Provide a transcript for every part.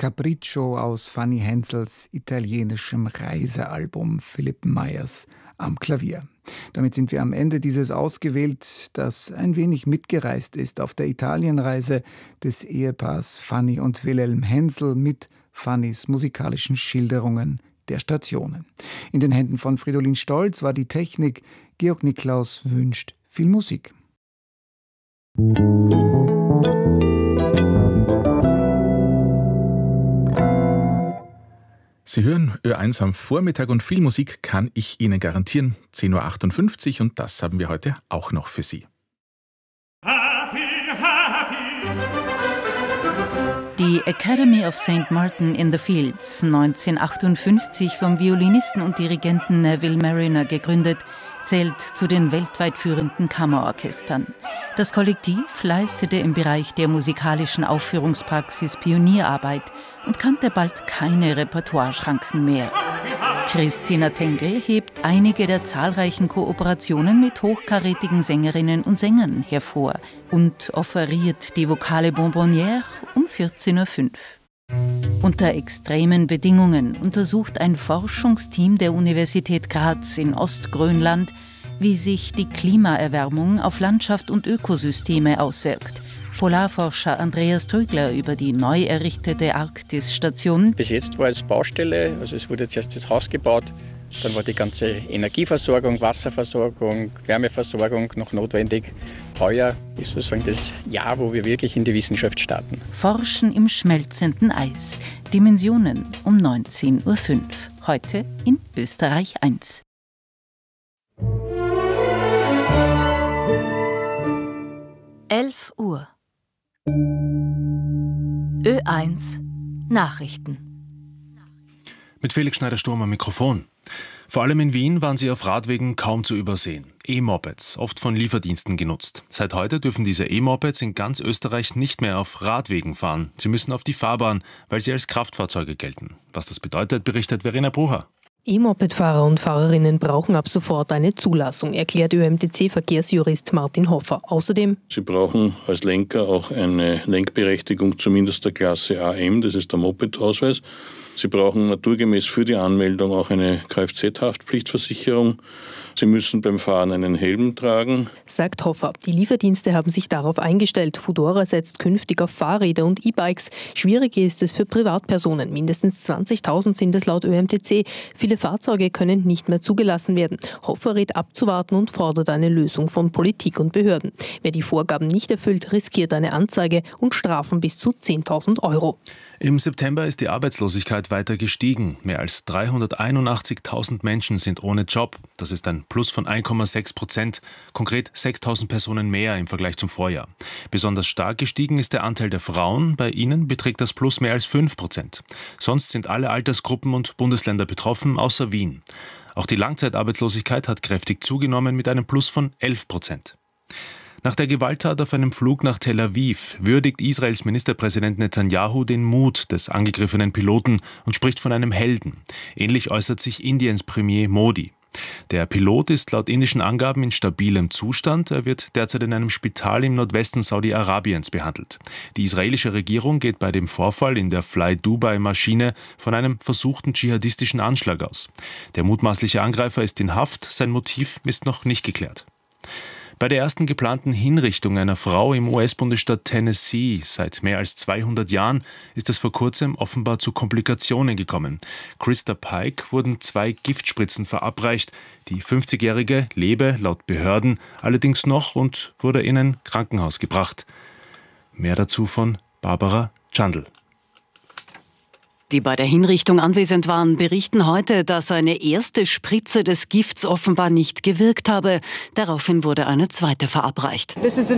Capriccio aus Fanny Hensels italienischem Reisealbum Philipp Meyers am Klavier. Damit sind wir am Ende dieses ausgewählt, das ein wenig mitgereist ist auf der Italienreise des Ehepaars Fanny und Wilhelm Hensel mit Fannys musikalischen Schilderungen der Stationen. In den Händen von Fridolin Stolz war die Technik. Georg Niklaus wünscht viel Musik. Sie hören Ö1 am Vormittag und viel Musik kann ich Ihnen garantieren. 10.58 Uhr und das haben wir heute auch noch für Sie. Die Academy of St. Martin in the Fields, 1958 vom Violinisten und Dirigenten Neville Marriner gegründet, zählt zu den weltweit führenden Kammerorchestern. Das Kollektiv leistete im Bereich der musikalischen Aufführungspraxis Pionierarbeit und kannte bald keine Repertoireschranken mehr. Christina Tengel hebt einige der zahlreichen Kooperationen mit hochkarätigen Sängerinnen und Sängern hervor und offeriert die Vokale Bonbonnière um 14.05 Uhr. Unter extremen Bedingungen untersucht ein Forschungsteam der Universität Graz in Ostgrönland, wie sich die Klimaerwärmung auf Landschaft und Ökosysteme auswirkt. Polarforscher Andreas Trügler über die neu errichtete Arktis-Station. Bis jetzt war es Baustelle, also es wurde zuerst das Haus gebaut, dann war die ganze Energieversorgung, Wasserversorgung, Wärmeversorgung noch notwendig. Heuer ist sozusagen das Jahr, wo wir wirklich in die Wissenschaft starten. Forschen im schmelzenden Eis. Dimensionen um 19.05 Uhr. Heute in Österreich 1. Uhr. Ö1 Nachrichten. Mit Felix Schneider-Sturm am Mikrofon. Vor allem in Wien waren sie auf Radwegen kaum zu übersehen. E-Mopeds, oft von Lieferdiensten genutzt. Seit heute dürfen diese E-Mopeds in ganz Österreich nicht mehr auf Radwegen fahren. Sie müssen auf die Fahrbahn, weil sie als Kraftfahrzeuge gelten. Was das bedeutet, berichtet Verena Brucher. E-Moped-Fahrer und Fahrerinnen brauchen ab sofort eine Zulassung, erklärt ÖMTC-Verkehrsjurist Martin Hoffer. Außerdem: Sie brauchen als Lenker auch eine Lenkberechtigung zumindest der Klasse AM, das ist der Moped-Ausweis. Sie brauchen naturgemäß für die Anmeldung auch eine Kfz-Haftpflichtversicherung. Sie müssen beim Fahren einen Helm tragen, sagt Hoffer. Die Lieferdienste haben sich darauf eingestellt. Foodora setzt künftig auf Fahrräder und E-Bikes. Schwierig ist es für Privatpersonen. Mindestens 20.000 sind es laut ÖMTC. Viele Fahrzeuge können nicht mehr zugelassen werden. Hoffer rät abzuwarten und fordert eine Lösung von Politik und Behörden. Wer die Vorgaben nicht erfüllt, riskiert eine Anzeige und Strafen bis zu 10.000 €. Im September ist die Arbeitslosigkeit weiter gestiegen. Mehr als 381.000 Menschen sind ohne Job. Das ist ein Plus von 1,6%, konkret 6.000 Personen mehr im Vergleich zum Vorjahr. Besonders stark gestiegen ist der Anteil der Frauen. Bei ihnen beträgt das Plus mehr als 5%. Sonst sind alle Altersgruppen und Bundesländer betroffen, außer Wien. Auch die Langzeitarbeitslosigkeit hat kräftig zugenommen mit einem Plus von 11%. Nach der Gewalttat auf einem Flug nach Tel Aviv würdigt Israels Ministerpräsident Netanyahu den Mut des angegriffenen Piloten und spricht von einem Helden. Ähnlich äußert sich Indiens Premier Modi. Der Pilot ist laut indischen Angaben in stabilem Zustand. Er wird derzeit in einem Spital im Nordwesten Saudi-Arabiens behandelt. Die israelische Regierung geht bei dem Vorfall in der Fly Dubai-Maschine von einem versuchten dschihadistischen Anschlag aus. Der mutmaßliche Angreifer ist in Haft. Sein Motiv ist noch nicht geklärt. Bei der ersten geplanten Hinrichtung einer Frau im US-Bundesstaat Tennessee seit mehr als 200 Jahren ist es vor kurzem offenbar zu Komplikationen gekommen. Krista Pike wurden 2 Giftspritzen verabreicht. Die 50-Jährige lebe laut Behörden allerdings noch und wurde in ein Krankenhaus gebracht. Mehr dazu von Barbara Chandl. Die bei der Hinrichtung anwesend waren, berichten heute, dass eine erste Spritze des Gifts offenbar nicht gewirkt habe. Daraufhin wurde eine zweite verabreicht. Das ist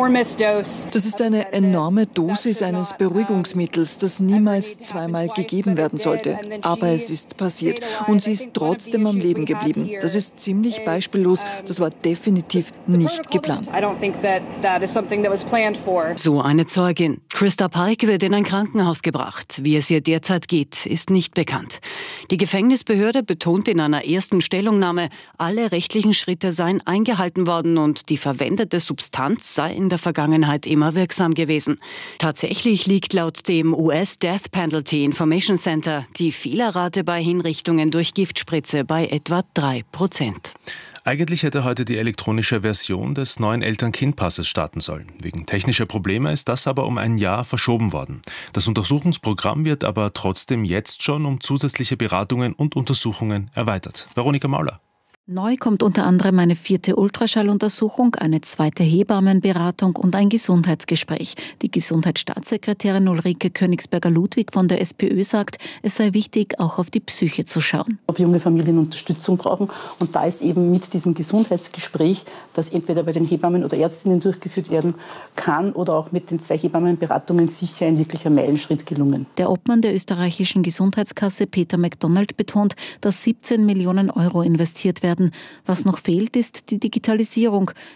eine enorme Dosis eines Beruhigungsmittels, das niemals zweimal gegeben werden sollte. Aber es ist passiert und sie ist trotzdem am Leben geblieben. Das ist ziemlich beispiellos. Das war definitiv nicht geplant. So eine Zeugin. Krista Pike wird in ein Krankenhaus gebracht. Wie es ihr derzeit derzeit geht, ist nicht bekannt. Die Gefängnisbehörde betont in einer ersten Stellungnahme, alle rechtlichen Schritte seien eingehalten worden und die verwendete Substanz sei in der Vergangenheit immer wirksam gewesen. Tatsächlich liegt laut dem US Death Penalty Information Center die Fehlerrate bei Hinrichtungen durch Giftspritze bei etwa 3%. Eigentlich hätte heute die elektronische Version des neuen Eltern-Kind-Passes starten sollen. Wegen technischer Probleme ist das aber um ein Jahr verschoben worden. Das Untersuchungsprogramm wird aber trotzdem jetzt schon um zusätzliche Beratungen und Untersuchungen erweitert. Veronika Mauler. Neu kommt unter anderem eine 4. Ultraschalluntersuchung, eine 2. Hebammenberatung und ein Gesundheitsgespräch. Die Gesundheitsstaatssekretärin Ulrike Königsberger-Ludwig von der SPÖ sagt, es sei wichtig, auch auf die Psyche zu schauen. Ob junge Familien Unterstützung brauchen. Und da ist eben mit diesem Gesundheitsgespräch, das entweder bei den Hebammen oder Ärztinnen durchgeführt werden kann oder auch mit den 2 Hebammenberatungen sicher ein wirklicher Meilenschritt gelungen. Der Obmann der österreichischen Gesundheitskasse Peter MacDonald betont, dass 17 Millionen Euro investiert werden. Was noch fehlt, ist die Digitalisierung.